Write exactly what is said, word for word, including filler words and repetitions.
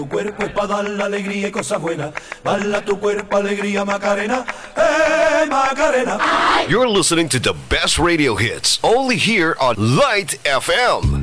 Tu cuerpo es para dar la alegría y cosas buenas. Bala tu cuerpo, alegría, Macarena. ¡Eh, Macarena! You're listening to the best radio hits, only here on Light F M.